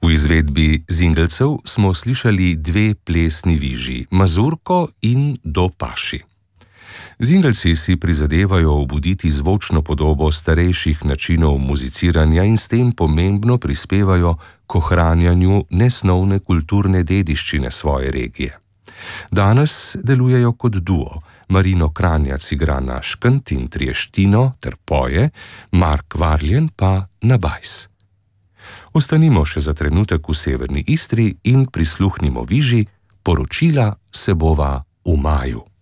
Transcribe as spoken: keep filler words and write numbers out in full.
V izvedbi Zingelcev smo slišali dve plesni viži, mazurko in do paši. Zingelci si prizadevajo obuditi zvočno podobo starejših načinov muziciranja in s tem pomembno prispevajo k ohranjanju nesnovne kulturne dediščine svoje regije. Danes delujejo kot duo. Marino Kranjac igra na škent in trieštino ter poje, Mark Varljen pa na bajs. Ostanimo še za trenutek v severni Istri in prisluhnimo viži Poročila se bova v maju.